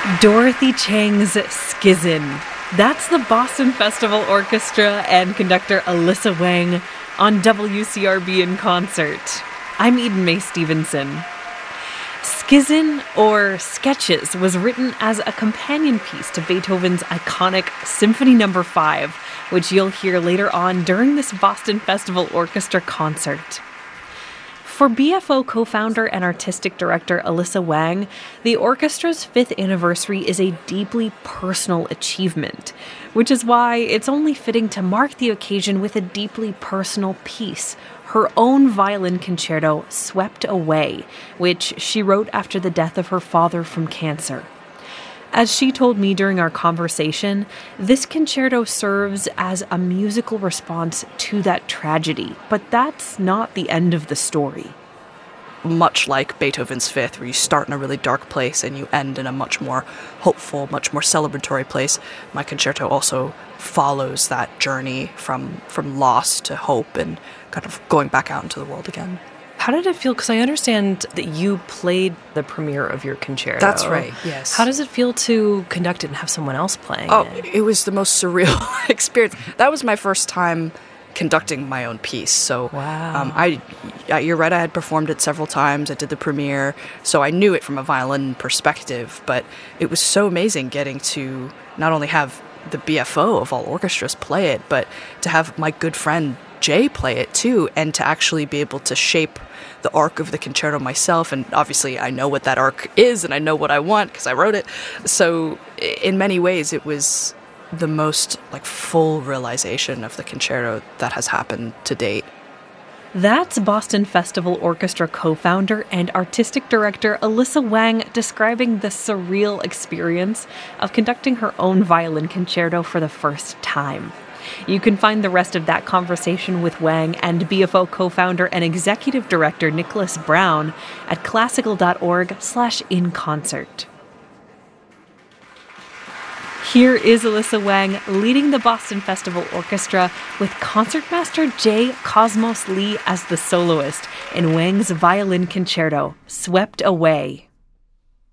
Dorothy Chang's Skizzin'. That's the Boston Festival Orchestra and conductor Alyssa Wang on WCRB in concert. I'm Eden Mae Stevenson. Skizzin', or Sketches, was written as a companion piece to Beethoven's iconic Symphony No. 5, which you'll hear later on during this Boston Festival Orchestra concert. For BFO co-founder and artistic director Alyssa Wang, the orchestra's 5th anniversary is a deeply personal achievement, which is why it's only fitting to mark the occasion with a deeply personal piece, her own violin concerto, Swept Away, which she wrote after the death of her father from cancer. As she told me during our conversation, this concerto serves as a musical response to that tragedy, but that's not the end of the story. Much like Beethoven's Fifth, where you start in a really dark place and you end in a much more hopeful, much more celebratory place, my concerto also follows that journey from loss to hope and kind of going back out into the world again. How did it feel? Because I understand that you played the premiere of your concerto. That's right, yes. How does it feel to conduct it and have someone else playing it? It was the most surreal experience. That was my first time conducting my own piece. So wow. You're right, I had performed it several times. I did the premiere, so I knew it from a violin perspective, but it was so amazing getting to not only have the BFO of all orchestras play it, but to have my good friend Jay play it too, and to actually be able to shape the arc of the concerto myself. And obviously I know what that arc is and I know what I want because I wrote it. So in many ways it was the most full realization of the concerto that has happened to date. That's Boston Festival Orchestra co-founder and artistic director Alyssa Wang describing the surreal experience of conducting her own violin concerto for the first time. You can find the rest of that conversation with Wang and BFO co-founder and executive director Nicholas Brown at classical.org/inconcert. Here is Alyssa Wang leading the Boston Festival Orchestra with concertmaster J. Cosmos Lee as the soloist in Wang's violin concerto, Swept Away.